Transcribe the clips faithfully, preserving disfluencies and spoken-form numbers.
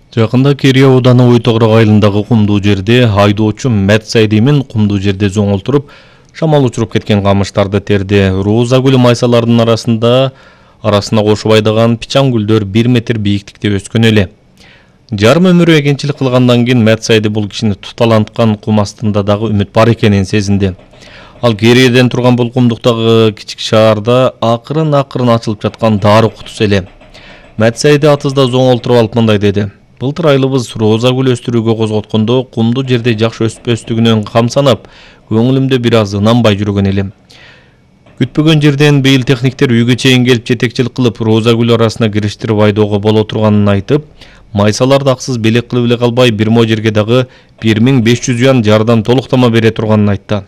Жакында Керия ауданы Ой Тограк айылындагы кумдуу жерде айдоочу Мет Сайдимин кумдуу жерде зоңолтуруп, шамал учуруп кеткен камыштарды терди. Роза гүлү майсаларынын арасында арасына кошуп айдаган пичан гүлдөр бир метр бийиктикте өскөн эле. Жарым өмүрү эгенчилик кылгандан кийин Мет Сайди бул кишини туталанткан кум астында дагы үмүт бар экенин сезинди. Ал Керияден турган бул кумдуктагы кичик шаарда акырын акырын ачылып жаткан дары кутусу эле. Мет Сайди атызда зоңолтуруп алып мындай деди: Былтыр айылыбыз роза гүл өстүрүүгө козготкондо кумдуу жерде жакшы өсүп өстүгүнөн камсанап, көңүлүмдө бир аз ынанбай жүргөн элем. Күтпөгөн жерден быйыл техниктер үйгө чейин келип жетекчилик кылып, роза гүл арасына кириштирип айдоого боло турганын айтып, майсаларды аксыз белек кылып эле калбай, бир мо жерге дагы бир миң беш жүз юан жардам толуктама бере турганын айтты.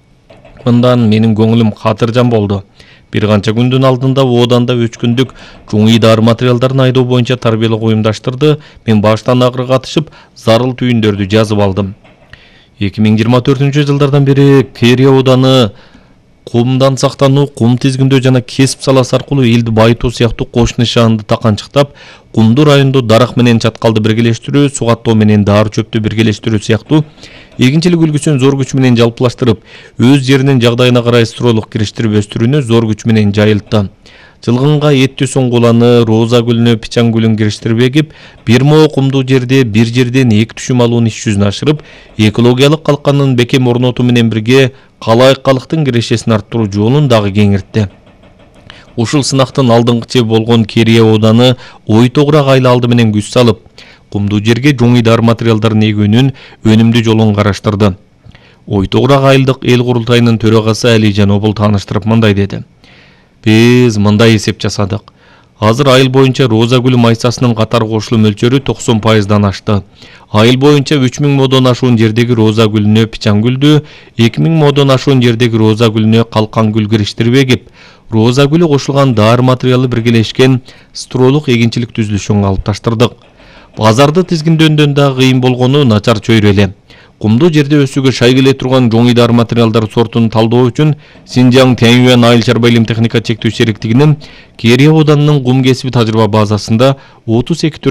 Мындан менин көңүлүм катыржан болду. Бир канча күндүн алдында ооданда үч күндүк жуңуй дары материалдарын айдоо боюнча тарбиялык уюмдаштырды. Мен баштан агыры катышып, зарыл түйүндөрдү жазып алдым. эки миң жыйырма төртүнчү жылдардан бери Керия ауданы кумдан сактануу, кум тизгиндөө жана кесип саласы аркылуу элди байытуу сыяктуу кош нышанды таканчыктап, кумдуу райондо дарак менен чаткалды биргелештирүү, суу каттоо менен дары чөптү биргелештирүү сыяктуу эгинчилик үлгүсүн зор күч менен жалпылаштырып, өз жеринин жагдайына карай стройлук кириштирип өстүрүүнү зор күч менен жайылтты. Жылгынга эттүү суңгуланы, роза гүлүнө, пичан гүлүн кириштирип эгип, бир мо кумдуу жерде бир жерден эки түшүм алуунун иш жүзүн ашырып, экологиялык калкандын бекем орнотуу менен бирге калайык калктын кирешесин арттыруу жолун дагы кеңиртти. Ушул сынактын алдыңкы чеби болгон Керия ауданы Ой Тограк айылы алды менен күч салып, кумдуу жерге жуңуй дары материалдарын эгүүнүн өнүмдүү жолун караштырды. Ой Тограк айылдык эл курултайынын төрагасы Алижан Обул тааныштырып мындай деди: Биз мындай эсеп жасадык. Азыр айыл боюнча роза гүлү майсасынын катар кошулуу мөлчөрү токсон пайыздан ашты. Айыл боюнча үч миң модон ашуун жердеги роза гүлүнө пичан гүлдү, эки миң модон ашуун жердеги роза гүлүнө калкан гүл кириштирип эгип, роза гүлү кошулган дары материалы биргелешкен стройлук эгинчилик түзүлүшүн калыпташтырдык. Базарды тизгиндөөндөн да кыйын болгону начар чөйрө эле. Кумдуу жерде өсүүгө шай келе турган жуңуй дары материалдар сортун талдоо үчүн Синжаң Тяньюан айыл чарба илим техника чектөө сериктигинин Керия ауданынын кум кесиби тажрыйба базасында отуз эки